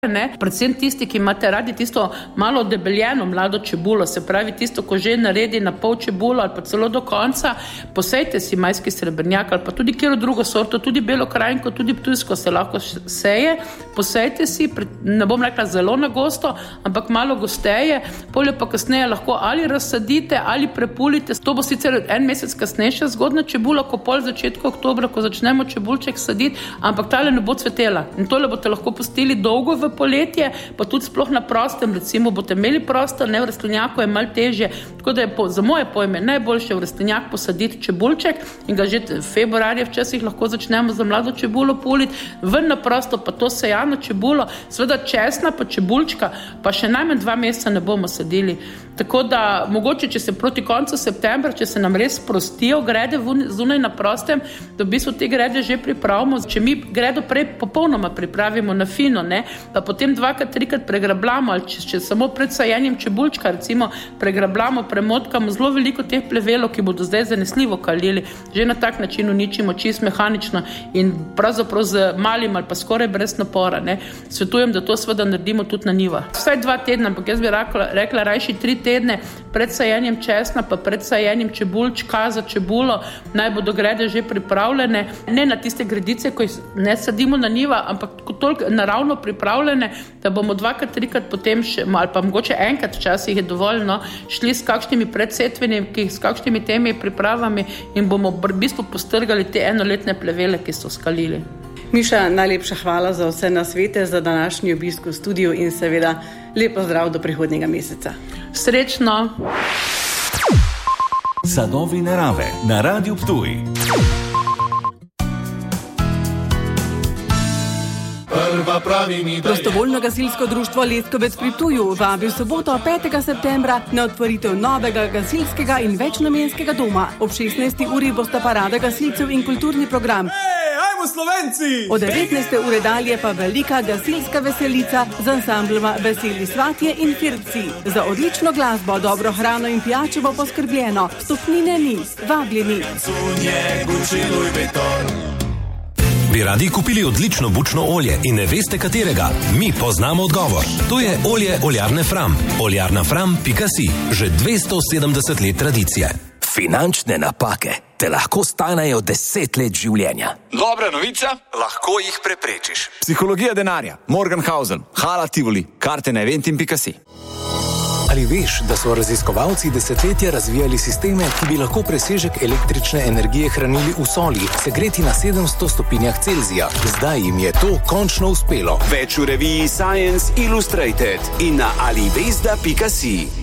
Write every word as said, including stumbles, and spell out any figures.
Ne? Predvsem tisti, ki imate radi tisto malo debeljeno mlado čebulo, se pravi tisto, ko že naredi na pol čebulo ali pa celo do konca, posejte si majski srebrnjak ali pa tudi kjero drugo sorto, tudi belo krajinko, tudi ptujsko se lahko seje, posejte si, ne bom rekla zelo na gosto, ampak malo gosteje, polje pa kasneje lahko ali razsadite ali prepulite. To bo sicer en mesec kasnejša zgodna čebula, ko pol začetku oktobra, ko začnemo čebulček saditi, ampak tale ne bo cvetela in tole boste lahko pustili dolgo v poletje, pa tudi sploh na prostem, recimo boste imeli prostor, ne, v rastlinjaku je malo težje, tako da je po, za moje pojme najboljše v rastlinjak posaditi čebulček in ga že februarja včasih lahko začnemo za mlado čebulo puliti, ven na prosto pa to sejano čebulo, seveda česna pa čebulčka, pa še najmanj dva meseca ne bomo sadili. Tako da mogoče, če se proti koncu septembra, če se nam res sprostijo grede zunaj na prostem, da v bistvu te grede že pripravimo, če mi gredo prej popolnoma pripravimo na fino, ne, pa potem dvakrat, trikrat pregrabljamo, ali če, če samo pred sajenjem čebulčka, recimo pregrabljamo, premotkamo zelo veliko teh plevelov, ki bodo zdaj zanesljivo kalili, že na tak način uničimo čisto mehanično in pravzaprav z malim ali pa skoraj brez napora, ne. Svetujem, da to seveda naredimo tudi na njivah. Vsaj dva tedna, ampak jaz bi rekla, rekla rajši tri tedne pred sajenjem česna, pa pred sajenjem čebulčka za čebulo, naj bodo grede že pripravljene, ne na tiste gredice, ko jih ne sadimo na njiva, ampak toliko naravno pripravljene, da bomo dvakrat, trikrat potem še, ali pa mogoče enkrat včasih je dovolj, no, šli s kakšnimi predsetvenimi, s kakšnimi temi pripravami in bomo v bistvu postrgali te enoletne plevele, ki so skalili. Miša, najlepša hvala za vse nasvete, za današnji obisk v studiu in seveda lepo zdrav do prihodnjega meseca. Srečno! Sadovi narave na Radiu Ptuj. Prostovoljno gasilsko društvo Leskovec pri Ptuju vabi v soboto petega septembra na otvoritev novega gasilskega in večnamenskega doma. Ob šestnajsti uri bosta parada gasilcev in kulturni program. Ej, ajmo Slovenci! Od devetnajste ure dalje pa velika gasilska veselica z ansambloma Veseli svatje in firci. Za odlično glasbo, dobro hrano in pijačo bo poskrbljeno. Vstopnine ni. Vabljeni. Bi radi kupili odlično bučno olje in ne veste katerega? Mi poznamo odgovor. To je olje oljarne Fram. oljarna fram pika si. Že dvesto sedemdeset let tradicije. Finančne napake te lahko stanejo deset let življenja. Dobra novica, lahko jih preprečiš. Psihologija denarja, Morgenhausen, Hala Tivoli, karte na eventim pika si. Ali veš, da so raziskovalci desetletja razvijali sisteme, ki bi lahko presežek električne energije hranili v soli, segreti na sedemsto stopinjah Celzija? Zdaj jim je to končno uspelo. Več v reviji Science Illustrated in na alivesda pika si.